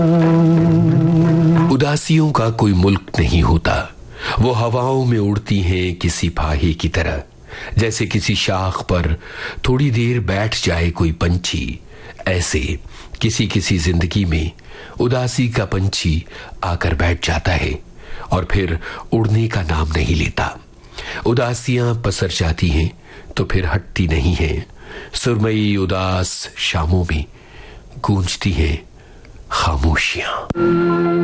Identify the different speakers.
Speaker 1: उदासियों का कोई मुल्क नहीं होता, वो हवाओं में उड़ती हैं किसी फाहे की तरह। जैसे किसी शाख पर थोड़ी देर बैठ जाए कोई पंछी, ऐसे किसी किसी जिंदगी में उदासी का पंछी आकर बैठ जाता है और फिर उड़ने का नाम नहीं लेता। उदासियां पसर जाती हैं तो फिर हटती नहीं हैं। सुरमई उदास शामों में गूंजती हैं खामोशियां।